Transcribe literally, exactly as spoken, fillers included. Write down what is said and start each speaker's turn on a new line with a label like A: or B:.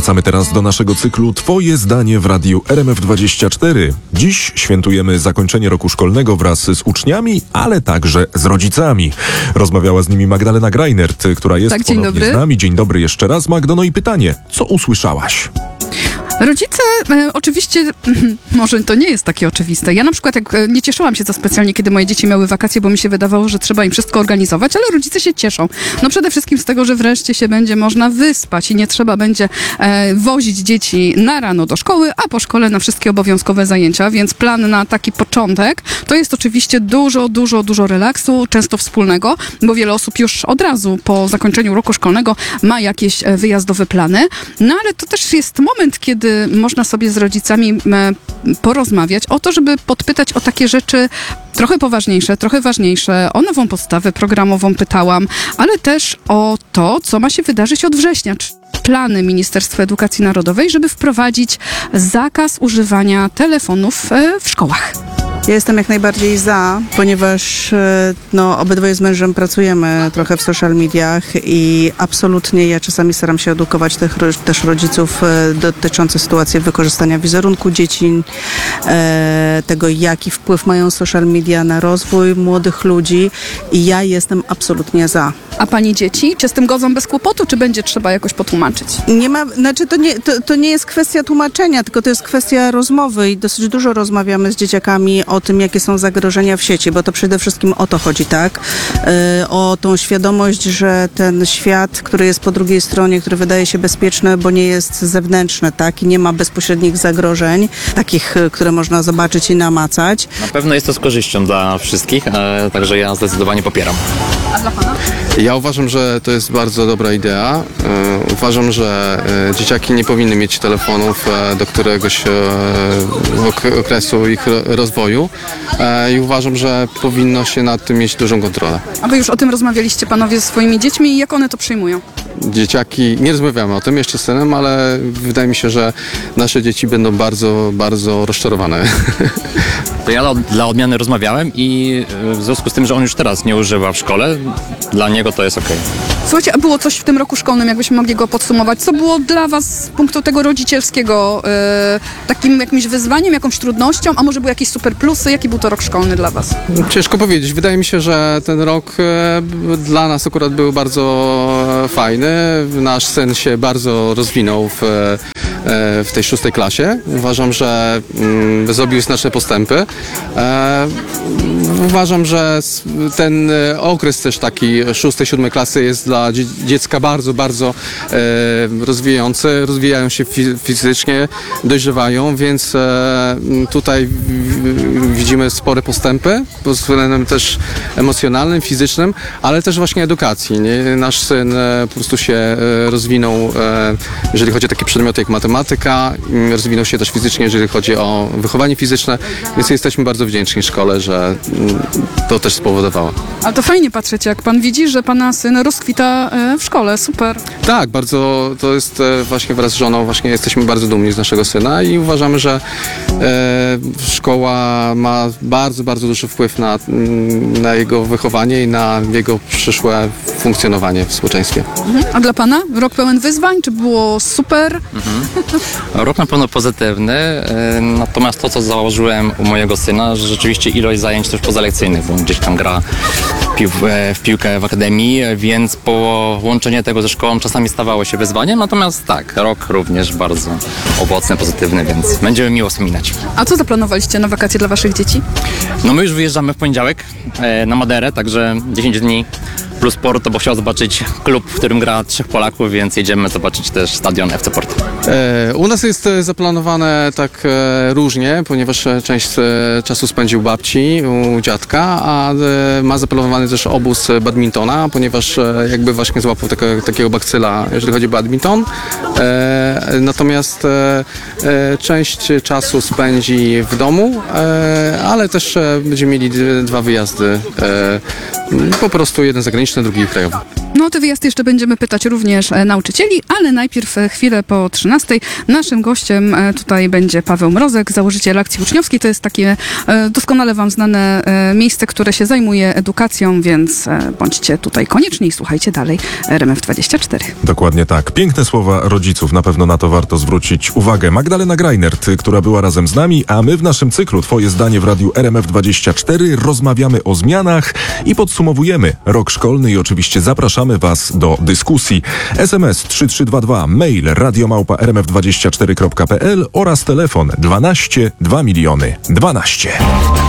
A: Wracamy teraz do naszego cyklu Twoje zdanie w radiu R M F dwadzieścia cztery. Dziś świętujemy zakończenie roku szkolnego wraz z uczniami, ale także z rodzicami. Rozmawiała z nimi Magdalena Greinert, która jest
B: tak, dzień
A: ponownie
B: dobry.
A: z nami. Dzień dobry jeszcze raz, Magdo. No i pytanie, co usłyszałaś?
B: Rodzice, e, oczywiście, może to nie jest takie oczywiste. Ja na przykład jak, e, nie cieszyłam się za specjalnie, kiedy moje dzieci miały wakacje, bo mi się wydawało, że trzeba im wszystko organizować, ale rodzice się cieszą. No przede wszystkim z tego, że wreszcie się będzie można wyspać i nie trzeba będzie e, wozić dzieci na rano do szkoły, a po szkole na wszystkie obowiązkowe zajęcia, więc plan na taki początek to jest oczywiście dużo, dużo, dużo relaksu, często wspólnego, bo wiele osób już od razu po zakończeniu roku szkolnego ma jakieś e, wyjazdowe plany. No ale to też jest moment, kiedy można sobie z rodzicami porozmawiać o to, żeby podpytać o takie rzeczy trochę poważniejsze, trochę ważniejsze. O nową podstawę programową pytałam, ale też o to, co ma się wydarzyć od września. Plany Ministerstwa Edukacji Narodowej, żeby wprowadzić zakaz używania telefonów w szkołach.
C: Ja jestem jak najbardziej za, ponieważ no, obydwoje z mężem pracujemy trochę w social mediach i absolutnie ja czasami staram się edukować tych, też rodziców dotyczących sytuacji wykorzystania wizerunku dzieci, e, tego jaki wpływ mają social media na rozwój młodych ludzi i ja jestem absolutnie za.
B: A pani dzieci? Czy z tym godzą bez kłopotu, czy będzie trzeba jakoś potłumaczyć?
C: Nie ma, znaczy to nie, to, to nie jest kwestia tłumaczenia, tylko to jest kwestia rozmowy i dosyć dużo rozmawiamy z dzieciakami o tym, jakie są zagrożenia w sieci, bo to przede wszystkim o to chodzi, tak? Yy, o tą świadomość, że ten świat, który jest po drugiej stronie, który wydaje się bezpieczny, bo nie jest zewnętrzny, tak? I nie ma bezpośrednich zagrożeń, takich, które można zobaczyć i namacać.
D: Na pewno jest to z korzyścią dla wszystkich, e, także ja zdecydowanie popieram.
B: A dla pana?
E: Ja uważam, że to jest bardzo dobra idea. E, uważam, że e, dzieciaki nie powinny mieć telefonów e, do któregoś e, ok- okresu ich ro- rozwoju e, i uważam, że powinno się nad tym mieć dużą kontrolę.
B: A wy już o tym rozmawialiście panowie ze swoimi dziećmi i jak one to przyjmują?
E: Dzieciaki, nie rozmawiamy o tym jeszcze z synem, ale wydaje mi się, że nasze dzieci będą bardzo, bardzo rozczarowane.
D: To ja dla odmiany rozmawiałem i w związku z tym, że on już teraz nie używa w szkole, dla niego to jest okej.
B: Słuchajcie, a było coś w tym roku szkolnym, jakbyśmy mogli go podsumować? Co było dla was z punktu tego rodzicielskiego e, takim jakimś wyzwaniem, jakąś trudnością, a może były jakieś super plusy? Jaki był to rok szkolny dla was?
E: Ciężko powiedzieć. Wydaje mi się, że ten rok e, dla nas akurat był bardzo fajny. Nasz syn się bardzo rozwinął w, e, w tej szóstej klasie. Uważam, że mm, zrobił znaczne postępy. E, uważam, że ten okres też taki szóstej, siódmej klasy jest dla dzie- dziecka bardzo, bardzo e, rozwijający. Rozwijają się fi- fizycznie, dojrzewają, więc e, tutaj w- widzimy spore postępy pod względem też emocjonalnym, fizycznym, ale też właśnie edukacji. Nie? Nasz syn e, po prostu się e, rozwinął, e, jeżeli chodzi o takie przedmioty jak matematyka, m, rozwinął się też fizycznie, jeżeli chodzi o wychowanie fizyczne, więc jesteśmy bardzo wdzięczni szkole, że m, to też spowodowało.
B: Ale to fajnie patrzeć, jak pan widzi, że pana syn rozkwita e, w szkole. Super.
E: Tak, bardzo, to jest e, właśnie wraz z żoną, właśnie jesteśmy bardzo dumni z naszego syna i uważamy, że e, szkoła ma bardzo, bardzo duży wpływ na, na jego wychowanie i na jego przyszłe funkcjonowanie w społeczeństwie.
B: Mhm. A dla pana? Rok pełen wyzwań? Czy było super?
D: Mhm. Rok na pewno pozytywny, e, natomiast to, co założyłem u mojego syna, że rzeczywiście ilość zajęć też pozalekcyjnych, bo on gdzieś tam gra pił, e, w piłkę w akademii, więc połączenie tego ze szkołą czasami stawało się wyzwaniem, natomiast tak, rok również bardzo owocny, pozytywny, więc będziemy miło wspominać.
B: A co zaplanowaliście na wakacje dla waszych dzieci?
D: No my już wyjeżdżamy w poniedziałek e, na Maderę, także dziesięć dni plus Porto, bo chciał zobaczyć klub, w którym gra trzech Polaków, więc jedziemy zobaczyć też stadion F C Porto.
E: E, u nas jest e, zaplanowane tak e, różnie, ponieważ e, część e, czasu spędził babci, u dziadka, a e, ma zaplanowany też obóz e, badmintona, ponieważ e, jakby właśnie złapał taka, takiego bakcyla, jeżeli chodzi o badminton. E, natomiast e, e, część czasu spędzi w domu, e, ale też e, będziemy mieli d- dwa wyjazdy, e, po prostu jeden zagraniczny, drugi krajowy.
B: No o te wyjazdy jeszcze będziemy pytać również e, nauczycieli, ale najpierw e, chwilę po trzynastej. Naszym gościem e, tutaj będzie Paweł Mrozek, założyciel Akcji Uczniowskiej. To jest takie e, doskonale wam znane e, miejsce, które się zajmuje edukacją, więc e, bądźcie tutaj koniecznie i słuchajcie dalej R M F dwadzieścia cztery.
A: Dokładnie tak. Piękne słowa rodziców, na pewno na to warto zwrócić uwagę. Magdalena Greinert, która była razem z nami, a my w naszym cyklu Twoje zdanie w Radiu R M F dwadzieścia cztery rozmawiamy o zmianach i podsumowujemy rok szkolny i oczywiście zapraszamy Was do dyskusji. S M S trzy trzy dwa dwa, mail radiomałpa r m f dwadzieścia cztery kropka p l oraz telefon dwanaście dwa miliony dwanaście.